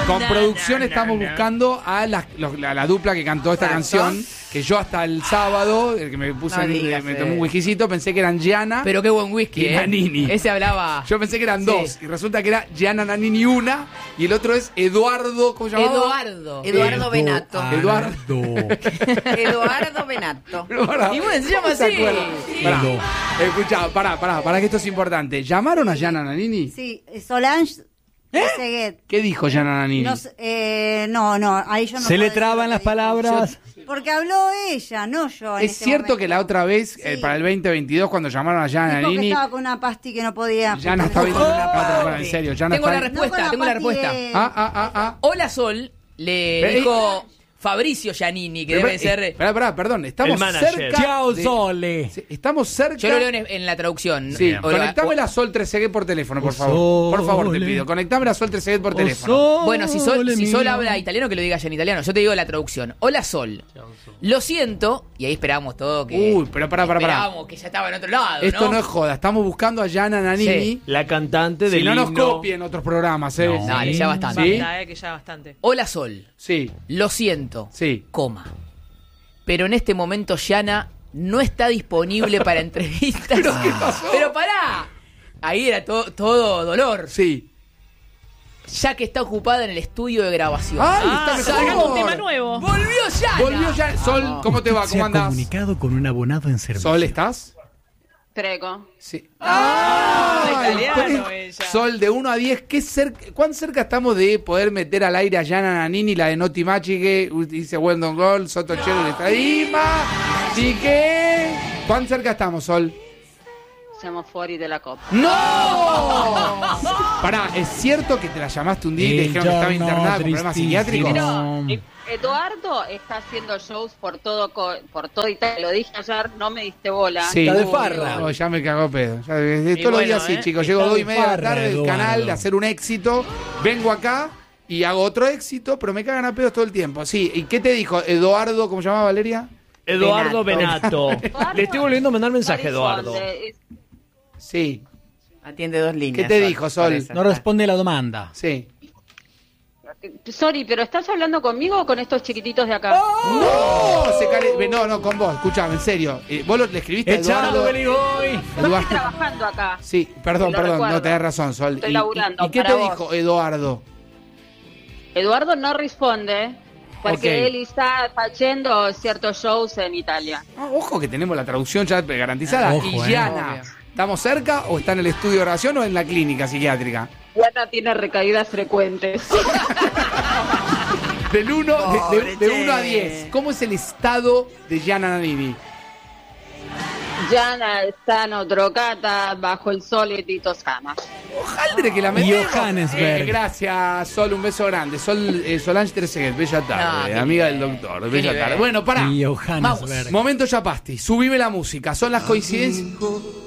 Con producción estamos buscando a la dupla que cantó esta canción, que yo hasta el sábado, que me puse me tomé un whiskycito, pensé que eran Gianna. Pero qué buen whisky, y Nannini. Ese hablaba. Yo pensé que eran dos, y resulta que era Gianna Nannini una, y el otro es Eduardo, ¿cómo se llamaba? Eduardo Benato. Eduardo Benato. Y bueno, se llama así. Escuchá, pará, que esto es importante. ¿Llamaron a Gianna Nannini? Sí, Solange Trezeguet. ¿Qué dijo Gianna Nannini? No, ahí yo no se le traban las palabras. Porque habló ella, no yo. Es cierto que la otra vez, para el 2022, cuando llamaron a Gianna Nannini, que estaba con una pasti que no podía. Gianna estaba viendo una pata, en serio. Tengo la respuesta. Hola Sol, le dijo Fabricio Giannini, que debe ser... Perdón, estamos cerca. Chao, Sole. Estamos cerca. Yo lo leo en la traducción. Sí, conectame la Sol Trezeguet por teléfono, por favor. Por favor, te pido. Conectame la Sol Trezeguet por teléfono. Bueno, si Sol habla italiano, que lo diga ya en italiano. Yo te digo la traducción. Hola Sol. Lo siento, y ahí esperábamos todo que... Uy, pero pará. Esperábamos que ya estaba en otro lado, Esto no es joda. Estamos buscando a Gianna Nannini. La cantante del himno. Si no himno. nos copien otros programas, No. Dale, ya bastante. ¿Sí? Que ya bastante. Hola Sol. Sí. Lo siento. Sí. Pero en este momento Gianna no está disponible para entrevistas. ¿Pero qué pasó? Pero pará. Ahí era todo dolor. Sí. Ya que está ocupada en el estudio de grabación. ¡Ay, está sacando un tema nuevo! ¡Volvió Gianna! Sol, ¿cómo te va? ¿Cómo andás? Se ha comunicado con un abonado en servicio. Sol, ¿estás? Prego. Sí. Italiano ella. Sol, de 1 a 10, ¿cuán cerca estamos de poder meter al aire a Gianna Nannini, la de Noti Machi, que dice Wendon Gol, Soto Chelo de Estadima? ¿Y qué? ¿Cuán cerca estamos, Sol? Siamo fuori della Coppa. ¡No! Pará, ¿es cierto que te la llamaste un día y te dijeron que estaba internada con problemas psiquiátricos? Pero Eduardo está haciendo shows por todo Italia. Lo dije ayer, no me diste bola. Sí. Está de farra. No, ya me cagó pedo. Todos los días sí, chicos. Llego 2:30 de la tarde del canal de hacer un éxito. Vengo acá y hago otro éxito, pero me cagan a pedos todo el tiempo. Sí, ¿y qué te dijo Eduardo? ¿Cómo se llamaba, Valeria? Eduardo Benato. Le estoy volviendo a mandar mensaje, Eduardo. Sí. Atiende 2 líneas. ¿Qué te dijo, Sol? No responde la demanda. Sí. Sorry, pero ¿estás hablando conmigo o con estos chiquititos de acá? No, con vos. Escuchame, en serio. ¿Vos le escribiste a Eduardo? Yo estoy trabajando acá. Sí, perdón, no tenés razón, Sol. Estoy laburando. ¿Y qué te dijo Eduardo? Eduardo no responde porque él está haciendo ciertos shows en Italia. Ojo que tenemos la traducción ya garantizada. Ojo, y Gianna, ¿estamos cerca o está en el estudio de grabación o en la clínica psiquiátrica? Gianna tiene recaídas frecuentes. De 1 a 10, ¿cómo es el estado de Gianna Nannini? Gianna stanno drogata bajo el sole di Toscana. Ojalá que la metemos. Johannesburg. Gracias, Sol, un beso grande. Solange Trezeguet, bella tarde, amiga del doctor, bella tarde. Bueno, pará. Johannesburg. Momento Chapasti, subime la música. Son las coincidencias.